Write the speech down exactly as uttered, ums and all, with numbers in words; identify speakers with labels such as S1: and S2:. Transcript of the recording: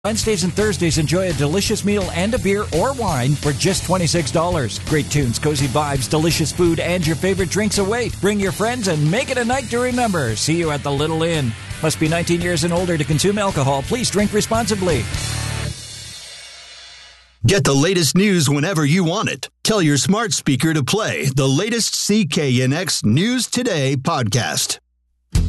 S1: Wednesdays and Thursdays, enjoy a delicious meal and a beer or wine for just twenty-six dollars. Great tunes, cozy vibes, delicious food, and your favorite drinks await. Bring your friends and make it a night to remember. See you at the Little Inn. Must be nineteen years and older to consume alcohol. Please drink responsibly.
S2: Get the latest news whenever you want it. Tell your smart speaker to play the latest C K N X News Today podcast.